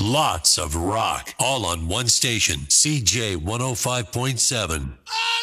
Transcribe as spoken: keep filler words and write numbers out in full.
Lots of rock, all on one station, C J one oh five point seven.